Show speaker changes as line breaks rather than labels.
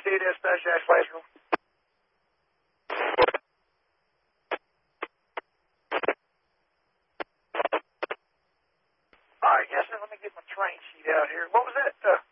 see dispatch dash classroom. All right, yes, sir. Let me get my train sheet out here. What was that?